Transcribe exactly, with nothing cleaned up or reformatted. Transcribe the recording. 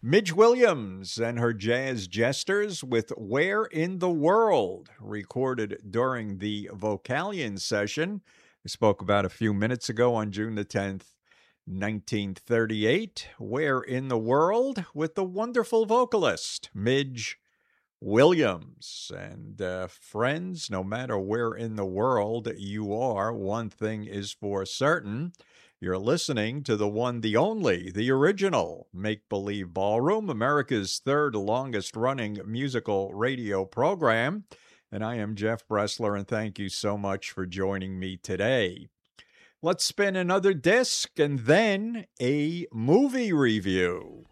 Midge Williams and her Jazz Jesters with Where in the World, recorded during the Vocalion session we spoke about a few minutes ago on June the tenth, nineteen thirty-eight. Where in the World with the wonderful vocalist, Midge Williams. And uh, friends, no matter where in the world you are, one thing is for certain. You're listening to the one, the only, the original Make Believe Ballroom, America's third longest running musical radio program. And I am Jeff Bressler, and thank you so much for joining me today. Let's spin another disc and then a movie review.